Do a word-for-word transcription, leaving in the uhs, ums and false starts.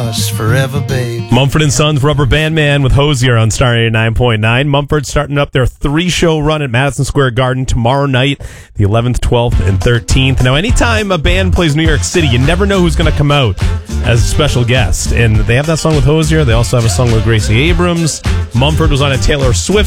us forever, babe. Mumford and Sons, Rubber Band Man with Hosier on Star eighty-nine point nine. Mumford starting up their three-show run at Madison Square Garden tomorrow night, the eleventh, twelfth, and thirteenth. Now, anytime a band plays New York City, you never know who's going to come out as a special guest. And they have that song with Hosier. They also have a song with Gracie Abrams. Mumford was on a Taylor Swift